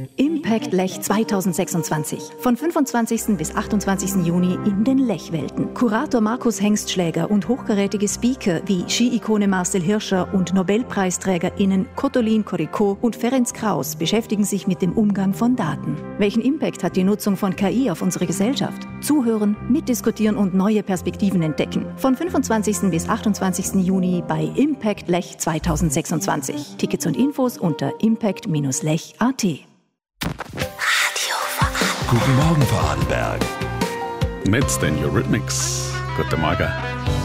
Impact Lech 2026. Von 25. bis 28. Juni in den Lechwelten. Kurator Markus Hengstschläger und hochkarätige Speaker wie Ski-Ikone Marcel Hirscher und NobelpreisträgerInnen Kottolin Koriko und Ferenc Kraus beschäftigen sich mit dem Umgang von Daten. Welchen Impact hat die Nutzung von KI auf unsere Gesellschaft? Zuhören, mitdiskutieren und neue Perspektiven entdecken. Von 25. bis 28. Juni bei Impact Lech 2026. Tickets und Infos unter impact-lech.at. Guten Morgen, Vorarlberg. Mit den Eurythmics. Guten Morgen.